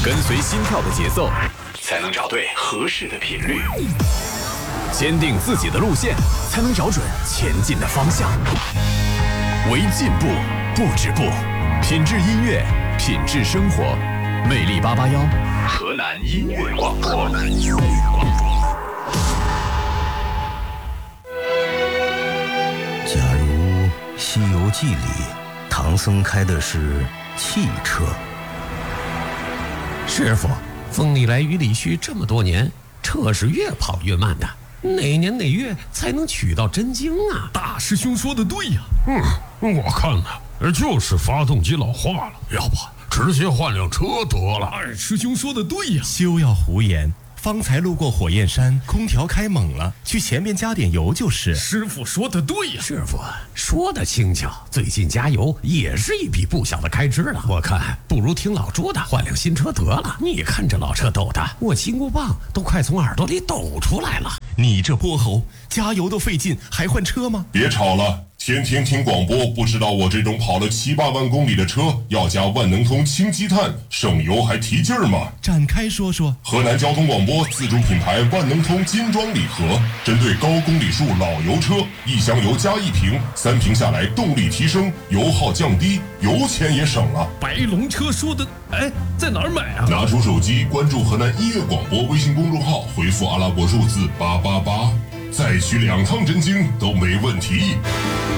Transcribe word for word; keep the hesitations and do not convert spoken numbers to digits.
跟随心跳的节奏，才能找对合适的频率；坚定自己的路线，才能找准前进的方向。为进步不止步，品质音乐，品质生活。魅力八八幺，河南音乐广播。河南音乐广播。 假如《西游记》里唐僧开的是汽车， 师傅，风里来雨里去，这么多年，车是越跑越慢的，哪年哪月才能取到真经啊？ 大师兄说的对呀。 嗯，我看呢，就是发动机老化了，要不直接换辆车得了。 二师兄说的对呀。 休要胡言，方才路过火焰山，空调开猛了，去前面加点油就是。 师傅说的对呀。 师傅说的轻巧，最近加油也是一笔不小的开支了。我看不如听老朱的，换辆新车得了。你看这老车抖的，我金箍棒都快从耳朵里抖出来了。 你这泼猴，加油都费劲，还换车吗？ 别吵了，天天听广播，不知道我这种跑了七八万公里的车要加万能通氢积碳，省油还提劲儿吗？ 展开说说。 河南交通广播自主品牌万能通金装礼盒，针对高公里数老油车，一箱油加一瓶，三瓶下来动力提升，油耗降低，油钱也省了。 白龙车说的，哎，在哪儿买啊？ 拿出手机关注河南音乐广播微信公众号，回复阿拉伯数字八八八，再取两趟真经都没问题。